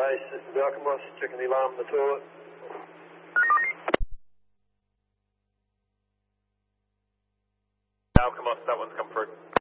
base, this is Alchemist, checking the alarm in the toilet. Alchemist, that one's come through.